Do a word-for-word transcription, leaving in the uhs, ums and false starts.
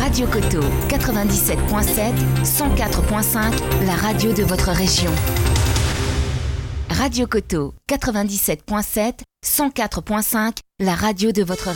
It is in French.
Radio Coteau, quatre-vingt-dix-sept virgule sept, cent quatre virgule cinq, la radio de votre région. Radio Coteau, quatre-vingt-dix-sept virgule sept, cent quatre virgule cinq, la radio de votre